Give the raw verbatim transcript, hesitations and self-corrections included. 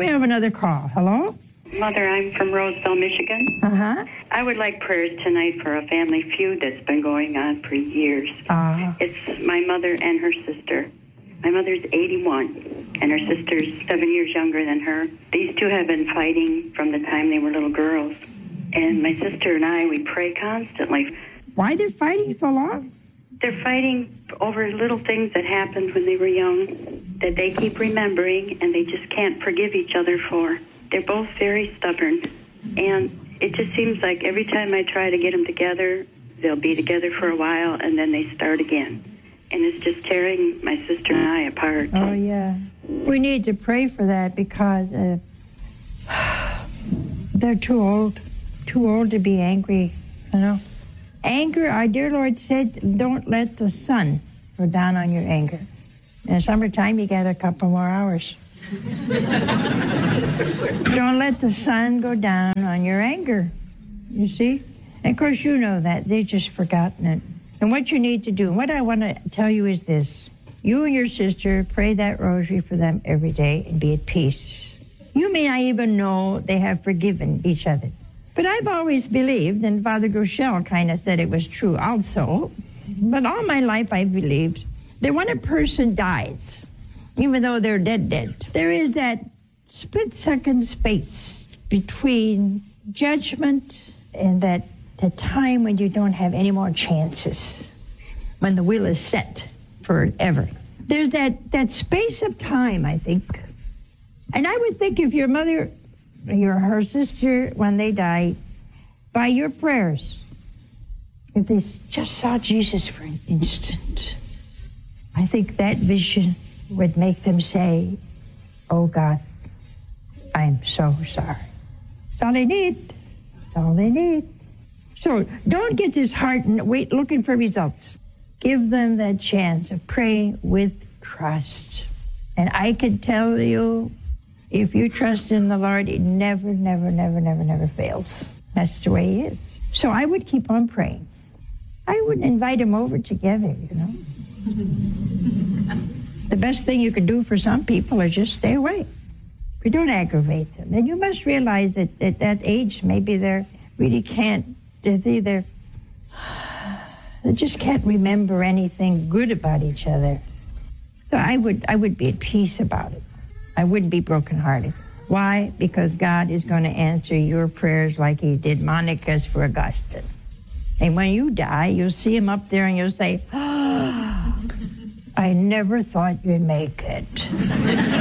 We have another call. Hello? Mother, I'm from Roseville, Michigan. Uh-huh. I would like prayers tonight for a family feud that's been going on for years. Uh, It's my mother and her sister. My mother's eighty-one, and her sister's seven years younger than her. These two have been fighting from the time they were little girls. And my sister and I, we pray constantly. why they're fighting so long? They're fighting over little things that happened when they were young that they keep remembering, and they just can't forgive each other for. They're both very stubborn, and it just seems like every time I try to get them together, they'll be together for a while, and then they start again. And it's just tearing my sister and I apart. Oh, yeah. We need to pray for that because uh, they're too old, too old to be angry, you know. Anger, our dear Lord said, don't let the sun go down on your anger. In the summertime, you get a couple more hours. Don't let the sun go down on your anger, you see? And of course, you know that. They've just forgotten it. And what you need to do, what I want to tell you is this. You and your sister pray that rosary for them every day and be at peace. You may not even know they have forgiven each other. But I've always believed, and Father Groeschel kind of said it was true also, but all my life I've believed that when a person dies, even though they're dead dead, there is that split-second space between judgment and that the time when you don't have any more chances, when the will is set forever. There's that, that space of time, I think. And I would think if your mother, your her sister, when they die, by your prayers, if they just saw Jesus for an instant, I think that vision would make them say, oh God, I'm so sorry. That's all they need. That's all they need. So don't get disheartened, wait, looking for results. Give them that chance of praying with trust. And I can tell you, if you trust in the Lord, it never, never, never, never, never fails. That's the way He is. So I would keep on praying. I would invite them over together, you know. The best thing you can do for some people is just stay away. But don't aggravate them. And you must realize that at that age, maybe they really can't, they're either, they just can't remember anything good about each other. So I would, I would be at peace about it. I wouldn't be brokenhearted. Why? Because God is going to answer your prayers like He did Monica's for Augustine. And when you die, you'll see Him up there and you'll say, oh, I never thought you'd make it.